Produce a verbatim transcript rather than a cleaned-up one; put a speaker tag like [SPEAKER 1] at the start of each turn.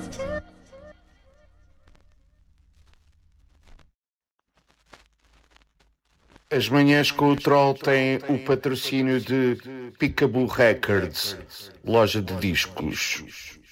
[SPEAKER 1] As manhãs com o Troll têm o patrocínio de Peekaboo Records, loja de discos.